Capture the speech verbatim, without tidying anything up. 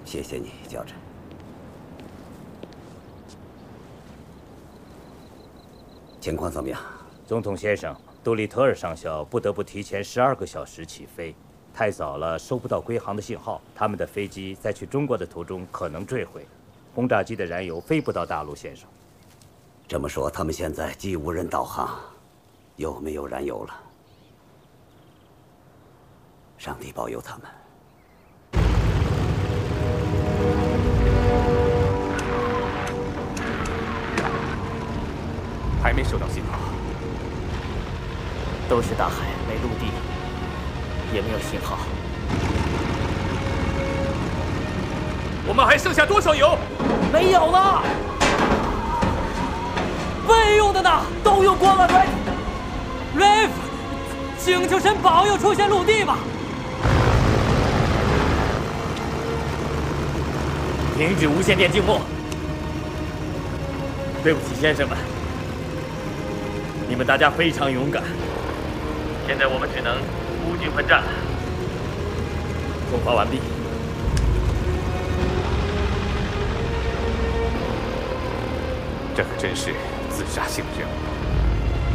谢谢你，教授。情况怎么样？ 总统先生，杜立特尔上校不得不提前十二个小时起飞，太早了收不到归航的信号，他们的飞机在去中国的途中可能坠毁，轰炸机的燃油飞不到大陆线上。 这么说，他们现在既无人导航，又没有燃油了。上帝保佑他们。 还没收到信号， 都是大海，没陆地，也没有信号。 我们还剩下多少油？ 没有了，备用的呢，都用光了。Rave， 请求神保佑出现陆地吧。 停止无线电静默。对不起，先生们。 你们大家非常勇敢，现在我们只能孤军奋战了。通话完毕。这可真是自杀性的任务。